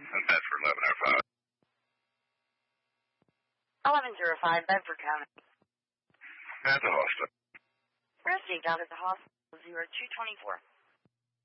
Bedford 1105. 1105, Bedford County. At the hospital. Received out at the hospital, 0224.